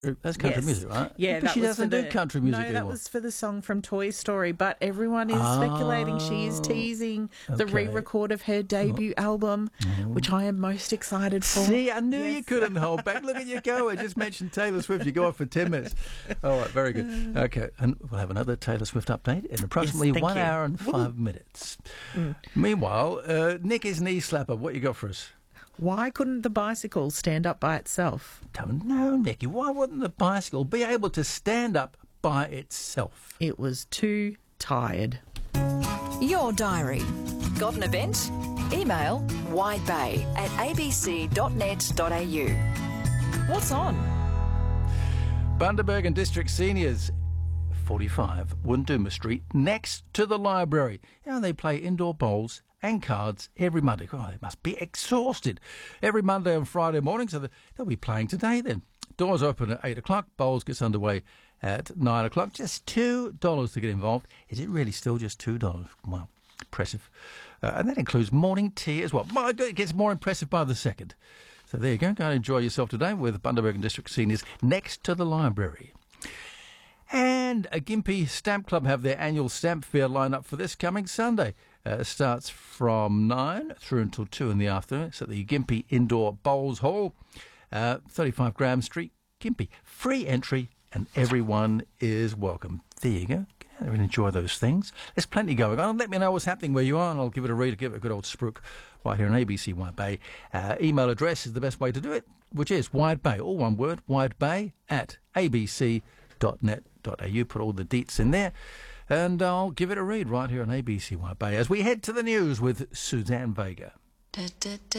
That's country music, right? Yeah, but she doesn't do country music anymore. No, that was for the song from Toy Story, but everyone is speculating she is teasing the re-record of her debut album, which I am most excited for. See, I knew you couldn't hold back. Look at you go. I just mentioned Taylor Swift. You go off for 10 minutes. All right, very good. Okay, and we'll have another Taylor Swift update in approximately 1 hour and 5 minutes. Meanwhile, Nick is knee slapper. What you got for us? Why couldn't the bicycle stand up by itself? Don't know, Nicky. Why wouldn't the bicycle be able to stand up by itself? It was too tired. Your diary. Got an event? Email widebay@abc.net.au. What's on? Bundaberg and District Seniors, 45 Wunduma Street, next to the library. They play indoor bowls and cards every Monday. Oh, they must be exhausted. Every Monday and Friday morning, so they'll be playing today then. Doors open at 8 o'clock. Bowls gets underway at 9 o'clock. Just $2 to get involved. Is it really still just $2? Wow, impressive. And that includes morning tea as well. My God, it gets more impressive by the second. So there you go. Go and enjoy yourself today with Bundaberg and District Seniors next to the library. And a Gympie Stamp Club have their annual stamp fair lined up for this coming Sunday. Starts from 9 through until 2 in the afternoon. It's at the Gympie Indoor Bowls Hall, 35 Graham Street, Gympie. Free entry and everyone is welcome. There you go. Go and enjoy those things. There's plenty going on. Let me know what's happening where you are and I'll give it a read, give it a good old spruik right here on ABC Wide Bay. Email address is the best way to do it, which is Wide Bay, all one word, widebay@abc.net.au. Put all the deets in there. And I'll give it a read right here on ABC Wide Bay as we head to the news with Suzanne Vega.